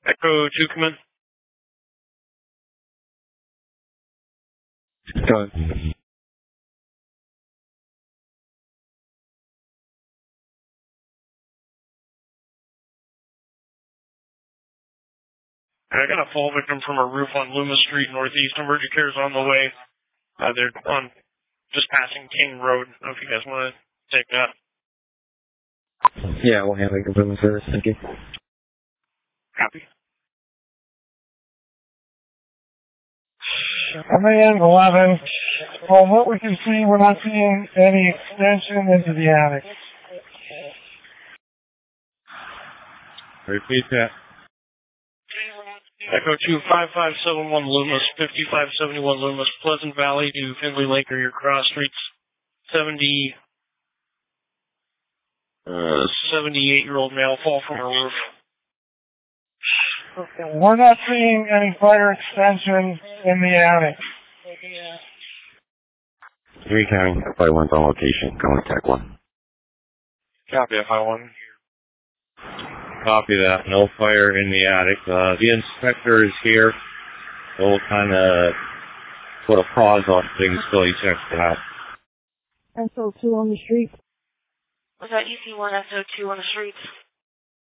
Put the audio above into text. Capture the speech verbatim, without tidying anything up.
Echo two, come in. Go ahead. I got a fall victim from a roof on Loomis Street, Northeast. Emergency care is on the way. Uh, they're on, just passing King Road. I don't know if you guys want to take that. Yeah, we'll have a room service. Thank you. Copy. M A N eleven. From what we can see, we're not seeing any extension into the attic. Repeat that. Echo two, five five seven one Loomis, fifty-five seventy-one Loomis, Pleasant Valley to Findlay Lake or your cross streets. seventy, uh, seventy-eight-year-old male fall from a roof. We're not seeing any fire extension in the attic. Three county, F I one's on location. Contact one. Copy, F I one. Copy that. No fire in the attic. Uh, the inspector is here. We'll kind of put a pause on things till he checks it out. S O two on the street. Was that E C one S O two on the streets?